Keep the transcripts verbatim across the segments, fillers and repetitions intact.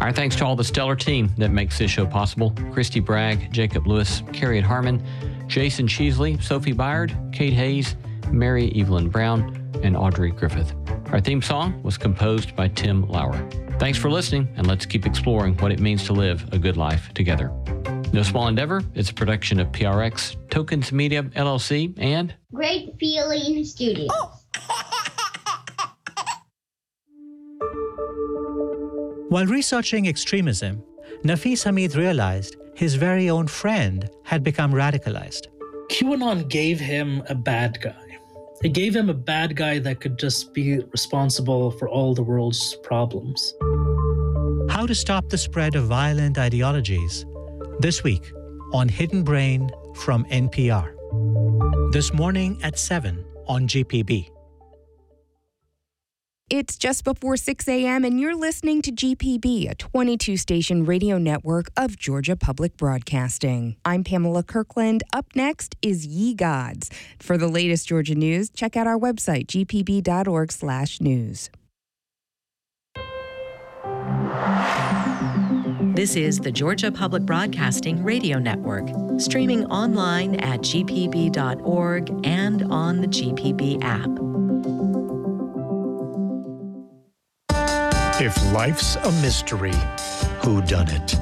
Our thanks to all the stellar team that makes this show possible. Christy Bragg, Jacob Lewis, Carriot Harmon, Jason Cheesley, Sophie Byard, Kate Hayes, Mary Evelyn Brown, and Audrey Griffith. Our theme song was composed by Tim Lauer. Thanks for listening, and let's keep exploring what it means to live a good life together. No Small Endeavor is a production of P R X, Tokens Media, L L C, and Great Feeling Studios. While researching extremism, Nafis Hamid realized his very own friend had become radicalized. QAnon gave him a bad guy. It gave him a bad guy that could just be responsible for all the world's problems. How to stop the spread of violent ideologies. This week on Hidden Brain from N P R. This morning at seven on G P B. It's just before six a.m. and you're listening to G P B, a twenty-two station radio network of Georgia Public Broadcasting. I'm Pamela Kirkland. Up next is Ye Gods. For the latest Georgia news, check out our website, g p b dot org slash news. This is the Georgia Public Broadcasting Radio Network, streaming online at g p b dot org and on the G P B app. If life's a mystery, whodunit?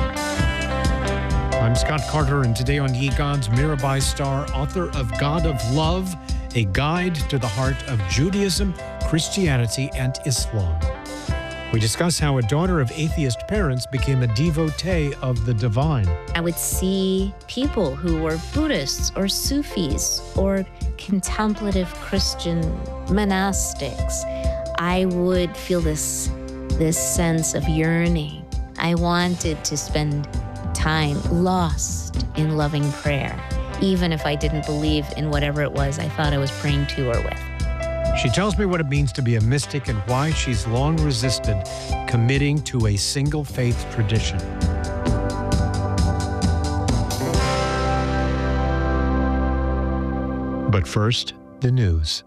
I'm Scott Carter, and today on Ye Gods, Mirabai Starr, author of God of Love, a guide to the heart of Judaism, Christianity, and Islam. We discuss how a daughter of atheist parents became a devotee of the divine. I would see people who were Buddhists or Sufis or contemplative Christian monastics. I would feel this, this sense of yearning. I wanted to spend time lost in loving prayer, even if I didn't believe in whatever it was I thought I was praying to or with. She tells me what it means to be a mystic and why she's long resisted committing to a single faith tradition. But first, the news.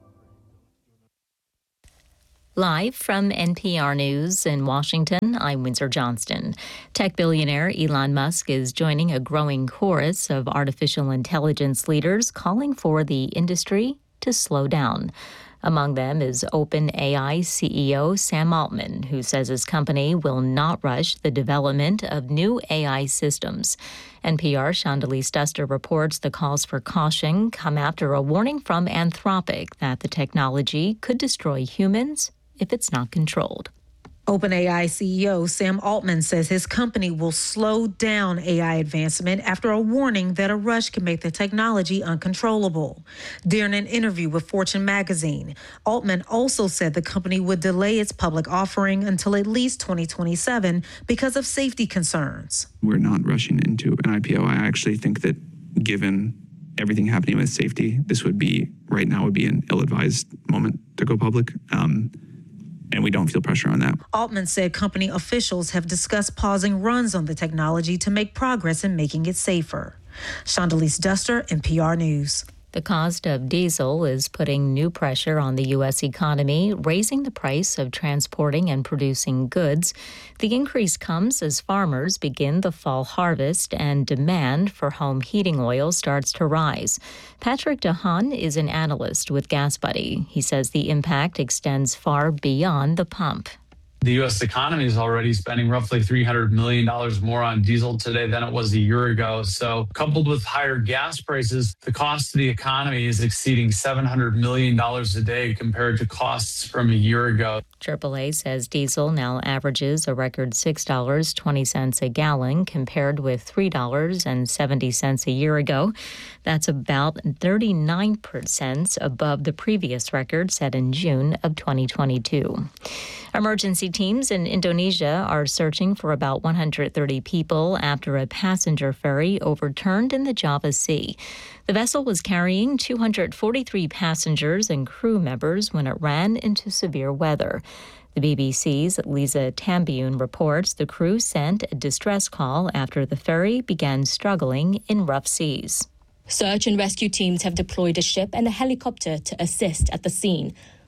Live from N P R News in Washington, I'm Windsor Johnston. Tech billionaire Elon Musk is joining a growing chorus of artificial intelligence leaders calling for the industry to slow down. Among them is OpenAI C E O Sam Altman, who says his company will not rush the development of new A I systems. N P R Chandalise Duster reports the calls for caution come after a warning from Anthropic that the technology could destroy humans if it's not controlled. OpenAI C E O Sam Altman says his company will slow down A I advancement after a warning that a rush can make the technology uncontrollable. During an interview with Fortune magazine, Altman also said the company would delay its public offering until at least twenty twenty-seven because of safety concerns. We're not rushing into an I P O. I actually think that given everything happening with safety, this would be, right now, would be an ill-advised moment to go public. Um, And we don't feel pressure on that. Altman said company officials have discussed pausing runs on the technology to make progress in making it safer. Chandalise Duster, N P R News. The cost of diesel is putting new pressure on the U S economy, raising the price of transporting and producing goods. The increase comes as farmers begin the fall harvest and demand for home heating oil starts to rise. Patrick DeHaan is an analyst with GasBuddy. He says the impact extends far beyond the pump. The U S economy is already spending roughly three hundred million dollars more on diesel today than it was a year ago. So coupled with higher gas prices, the cost to the economy is exceeding seven hundred million dollars a day compared to costs from a year ago. triple A says diesel now averages a record six dollars and twenty cents a gallon compared with three dollars and seventy cents a year ago. That's about thirty-nine percent above the previous record set in June of twenty twenty-two. Emergency teams in Indonesia are searching for about one hundred thirty people after a passenger ferry overturned in the Java Sea. The vessel was carrying two hundred forty-three passengers and crew members when it ran into severe weather. The B B C's Lisa Tambiun reports the crew sent a distress call after the ferry began struggling in rough seas. Search and rescue teams have deployed a ship and a helicopter to assist at the scene.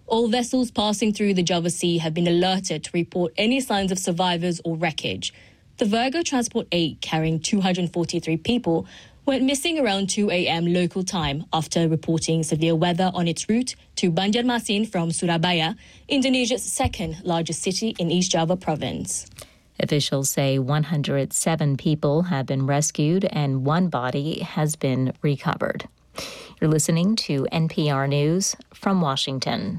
All vessels passing through the Java Sea have been alerted to report any signs of survivors or wreckage. The Virgo Transport eight, carrying two hundred forty-three people, went missing around two a.m. local time after reporting severe weather on its route to Banjarmasin from Surabaya, Indonesia's second largest city in East Java province. Officials say one hundred seven people have been rescued and one body has been recovered. You're listening to N P R News from Washington.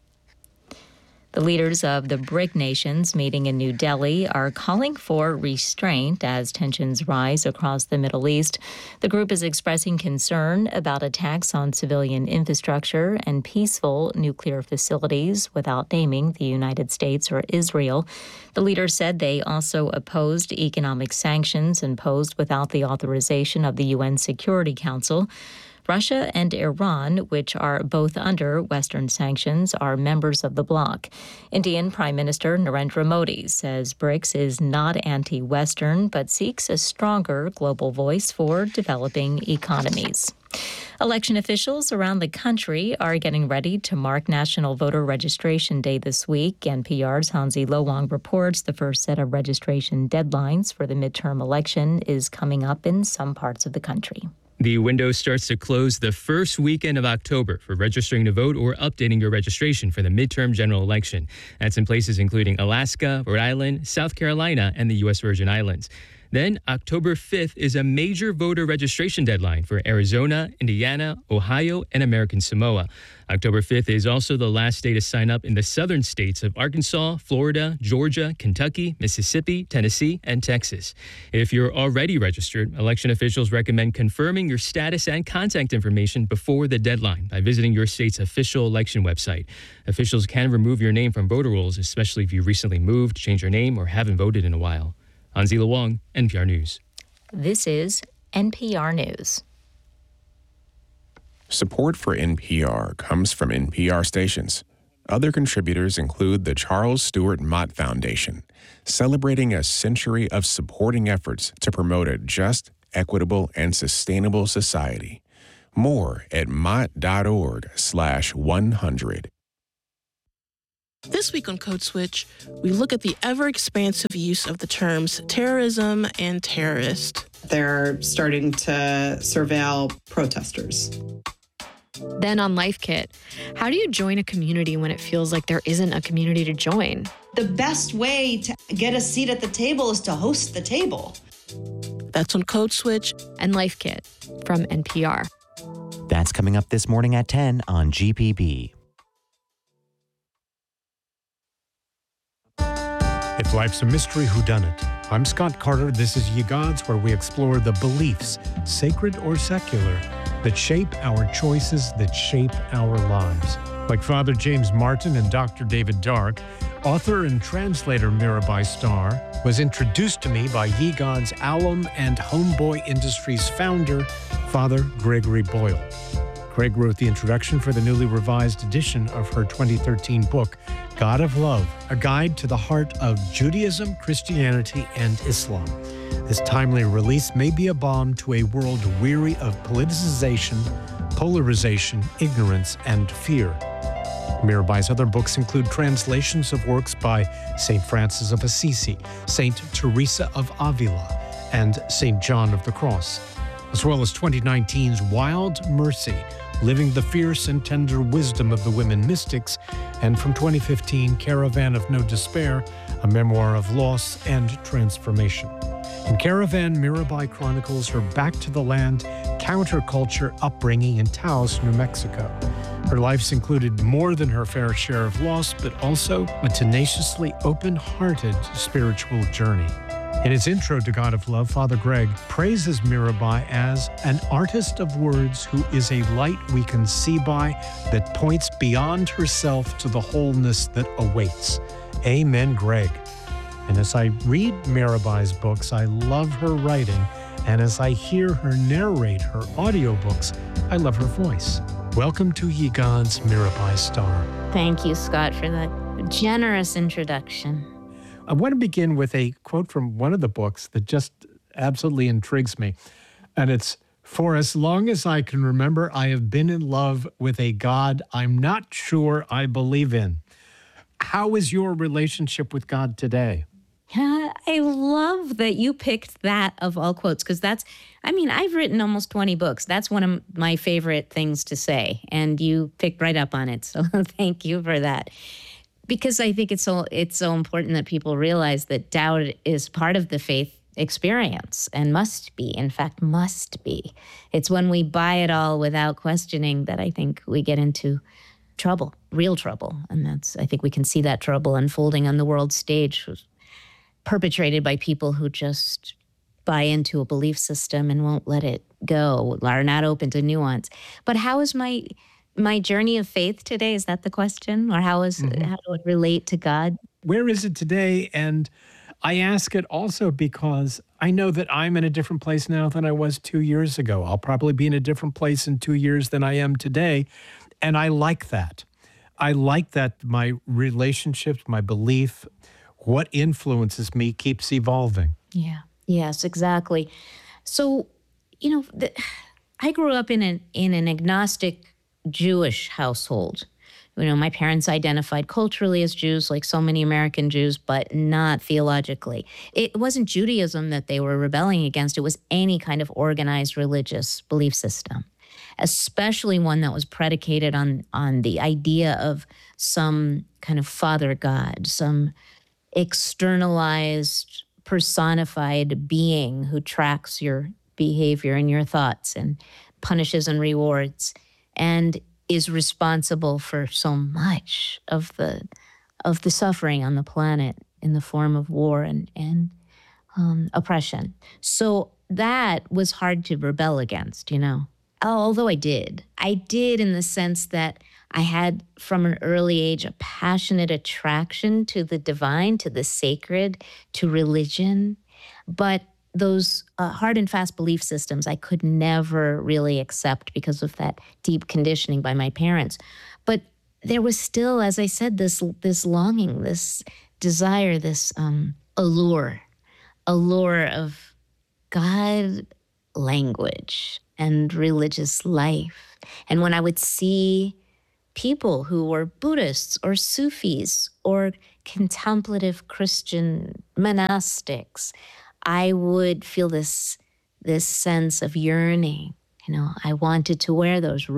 The leaders of the BRIC nations meeting in New Delhi are calling for restraint as tensions rise across the Middle East. The group is expressing concern about attacks on civilian infrastructure and peaceful nuclear facilities without naming the United States or Israel. The leaders said they also opposed economic sanctions imposed without the authorization of the U N Security Council. Russia and Iran, which are both under Western sanctions, are members of the bloc. Indian Prime Minister Narendra Modi says BRICS is not anti-Western, but seeks a stronger global voice for developing economies. Election officials around the country are getting ready to mark National Voter Registration Day this week. N P R's Hansi Lowang reports the first set of registration deadlines for the midterm election is coming up in some parts of the country. The window starts to close the first weekend of October for registering to vote or updating your registration for the midterm general election. That's in places including Alaska, Rhode Island, South Carolina, and the U S Virgin Islands. Then, October fifth is a major voter registration deadline for Arizona, Indiana, Ohio, and American Samoa. October fifth is also the last day to sign up in the southern states of Arkansas, Florida, Georgia, Kentucky, Mississippi, Tennessee, and Texas. If you're already registered, election officials recommend confirming your status and contact information before the deadline by visiting your state's official election website. Officials can remove your name from voter rolls, especially if you recently moved, changed your name, or haven't voted in a while. Hansi Lowang, N P R News. This is N P R News. Support for N P R comes from N P R stations. Other contributors include the Charles Stewart Mott Foundation, celebrating a century of supporting efforts to promote a just, equitable, and sustainable society. More at mott.org slash 100. This week on Code Switch, we look at the ever-expansive use of the terms terrorism and terrorist. They're starting to surveil protesters. Then on Life Kit, how do you join a community when it feels like there isn't a community to join? The best way to get a seat at the table is to host the table. That's on Code Switch and Life Kit from N P R. That's coming up this morning at ten on G P B. If life's a mystery, whodunit? I'm Scott Carter. This is Ye Gods, where we explore the beliefs, sacred or secular, that shape our choices, that shape our lives. Like Father James Martin and Doctor David Dark, author and translator Mirabai Starr was introduced to me by Ye Gods alum and Homeboy Industries founder, Father Gregory Boyle. Greg wrote the introduction for the newly revised edition of her twenty thirteen book, God of Love, a guide to the heart of Judaism, Christianity, and Islam. This timely release may be a balm to a world weary of politicization, polarization, ignorance, and fear. Mirabai's other books include translations of works by Saint Francis of Assisi, Saint Teresa of Avila, and Saint John of the Cross, as well as twenty nineteen's Wild Mercy, Living the Fierce and Tender Wisdom of the Women Mystics, and from twenty fifteen, Caravan of No Despair, a memoir of loss and transformation. In Caravan, Mirabai chronicles her back-to-the-land counterculture upbringing in Taos, New Mexico. Her life's included more than her fair share of loss, but also a tenaciously open-hearted spiritual journey. In his intro to God of Love, Father Greg praises Mirabai as an artist of words who is a light we can see by that points beyond herself to the wholeness that awaits. Amen, Greg. And as I read Mirabai's books, I love her writing, and as I hear her narrate her audiobooks, I love her voice. Welcome to Ye Gods, Mirabai Starr. Thank you, Scott, for that generous introduction. I want to begin with a quote from one of the books that just absolutely intrigues me. And it's For as long as I can remember, I have been in love with a God I'm not sure I believe in. How is your relationship with God today? I love that you picked that of all quotes, because that's, I mean, I've written almost twenty books. That's one of my favorite things to say, and you picked right up on it. So thank you for that. Because I think it's so, it's so important that people realize that doubt is part of the faith experience and must be, in fact, must be. It's when we buy it all without questioning that I think we get into trouble, real trouble. And that's, I think we can see that trouble unfolding on the world stage, perpetrated by people who just buy into a belief system and won't let it go, are not open to nuance. But how is my my journey of faith today? Is that the question? Or how is mm-hmm. how do it relate to God? Where is it today? And I ask it also because I know that I'm in a different place now than I was two years ago. I'll probably be in a different place in two years than I am today. And I like that. I like that my relationships, my belief, what influences me keeps evolving. Yeah. Yes, exactly. So, you know, the, I grew up in an in an agnostic Jewish household. You know, my parents identified culturally as Jews, like so many American Jews, but not theologically. It wasn't Judaism that they were rebelling against. It was any kind of organized religious belief system, especially one that was predicated on on the idea of some kind of father God, some externalized, personified being who tracks your behavior and your thoughts and punishes and rewards and is responsible for so much of the of the suffering on the planet in the form of war and, and um, oppression. So that was hard to rebel against, you know. Although I did. I did in the sense that I had, from an early age, a passionate attraction to the divine, to the sacred, to religion. But those uh, hard and fast belief systems I could never really accept because of that deep conditioning by my parents. But there was still, as I said, this this longing, this desire, this um, allure, allure of God language and religious life. And when I would see people who were Buddhists or Sufis or contemplative Christian monastics, I would feel this this sense of yearning. You know, I wanted to wear those